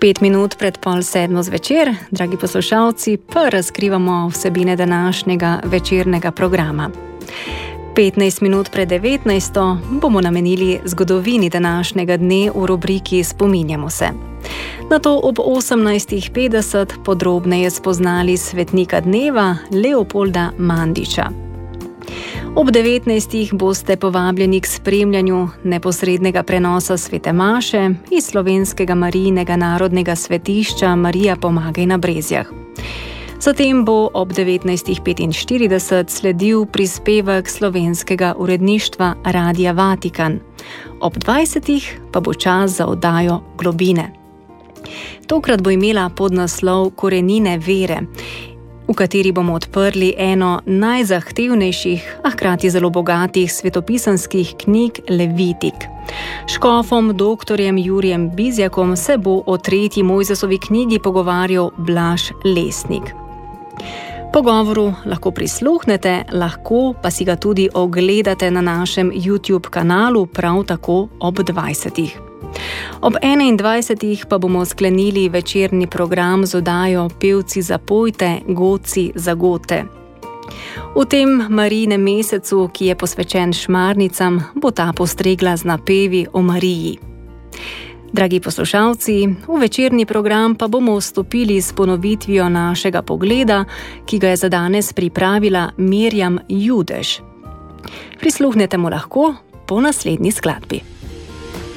5 minut pred 6:30 zvečer, dragi poslušalci, pa razkrivamo vsebine današnjega večernega programa. 15 minut pred 19. bomo namenili zgodovini današnjega dne v rubriki Spominjamo se. Nato ob 18:50 podrobneje spoznali svetnika dneva Leopolda Mandiča. Ob 19. boste povabljeni k spremljanju neposrednega prenosa svete maše iz slovenskega Marijinega narodnega svetišča Marija Pomagaj na Brezjah. Zatem bo ob 19:45 sledil prispevek slovenskega uredništva Radia Vatikan. Ob 20. pa bo čas za oddajo Globine. Tokrat bo imela podnaslov Korenine vere, v kateri bomo odprli eno najzahtevnejših, a hkrati zelo bogatih svetopisanskih knjig Levitik. Škofom dr. Jurijem Bizjakom se bo o 3. Mojzesovi knjigi pogovarjal Blaž Lesnik. Pogovoru lahko prisluhnete, lahko pa si ga tudi ogledate na našem YouTube kanalu prav tako ob 20. Ob 21. pa bomo sklenili večerni program z oddajo Pevci zapojte, godci zagote. V tem Marijinem mesecu, ki je posvečen šmarnicam, bo ta postregla z napevi o Mariji. Dragi poslušalci, v večerni program pa bomo vstopili s ponovitvijo našega pogleda, ki ga je za danes pripravila Mirjam Judež. Prisluhnete mu lahko po naslednji skladbi.